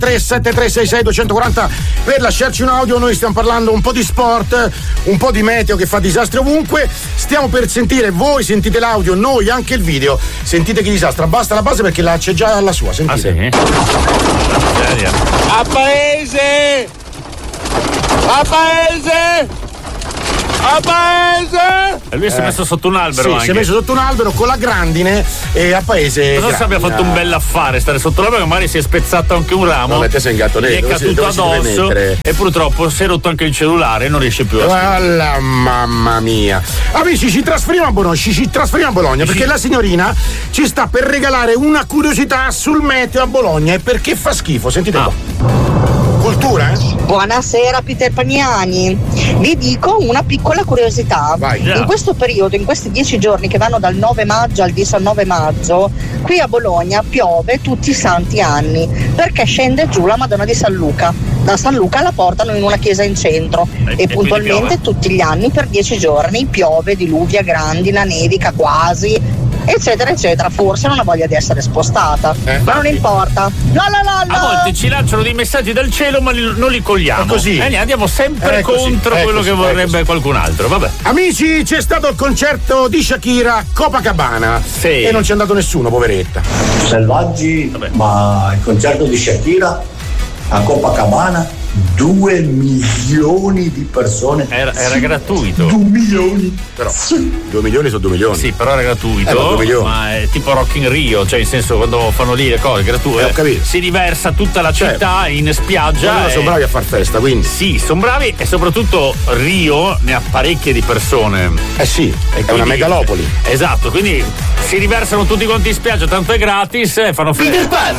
373-66-240 per lasciarci un audio. Noi stiamo parlando un po' di sport, un po' di meteo che fa disastri ovunque. Stiamo per sentire, voi sentite l'audio, noi anche il video. Sentite che disastra, basta la base perché c'è già la sua, sentite. A paese! A paese! A paese! E lui si è messo sotto un albero, sì, anche. si è messo sotto un albero con la grandine e a paese. Non so se abbia fatto un bel affare stare sotto l'albero, magari si è spezzato anche un ramo. No, te sei in gatto gli è nero, caduto addosso e purtroppo si è rotto anche il cellulare e non riesce più a mamma mia. Amici, ci trasferiamo a Bologna perché la signorina ci sta per regalare una curiosità sul meteo a Bologna e perché fa schifo. Sentite un po'. Cultura, Buonasera Peter Pagnani, vi dico una piccola curiosità. In questo periodo, in questi 10 giorni che vanno dal 9 maggio al 19 maggio, qui a Bologna piove tutti i santi anni perché scende giù la Madonna di San Luca. Da San Luca la portano in una chiesa in centro e puntualmente tutti gli anni per 10 giorni piove, diluvia, grandina, nevica quasi, eccetera eccetera. Forse non ha voglia di essere spostata, ma non importa. A volte ci lanciano dei messaggi dal cielo ma non li cogliamo, così. E andiamo sempre contro quello che vorrebbe qualcun altro. Vabbè. Amici, c'è stato il concerto di Shakira a Copacabana e non c'è andato nessuno, poveretta. Selvaggi, ma il concerto di Shakira a Copacabana, 2 milioni di persone. Era gratuito. 2 milioni. Però 2 milioni sono 2 milioni. Sì, però era gratuito. 2 milioni. Ma è tipo Rock in Rio, cioè in senso quando fanno lì le cose gratuite. Ho capito. Si riversa tutta la città in spiaggia. Sono bravi a far festa, quindi. Sì, sono bravi e soprattutto Rio ne ha parecchie di persone. Sì, è una megalopoli. Esatto, quindi si riversano tutti quanti in spiaggia, tanto è gratis e fanno Peter Pan,